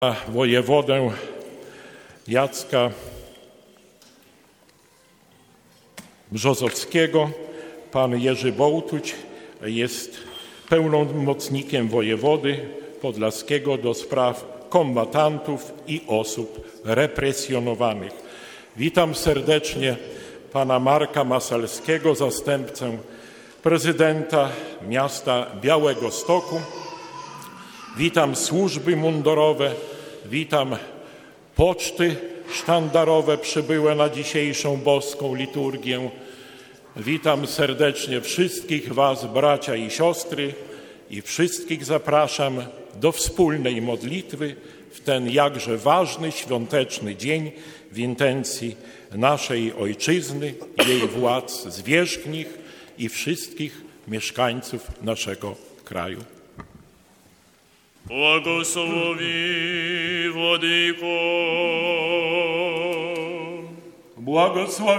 wojewodę Jacka Brzozowskiego. Pan Jerzy Bołtuć jest pełnomocnikiem wojewody podlaskiego do spraw kombatantów i osób represjonowanych. Witam serdecznie pana Marka Masalskiego, zastępcę prezydenta miasta Białegostoku. Witam służby mundurowe, witam poczty sztandarowe przybyłe na dzisiejszą boską liturgię. Witam serdecznie wszystkich was, bracia i siostry, i wszystkich zapraszam do wspólnej modlitwy w ten jakże ważny, świąteczny dzień w intencji naszej ojczyzny, jej władz zwierzchnich i wszystkich mieszkańców naszego kraju. Błogosławi Władyko. Błogosławi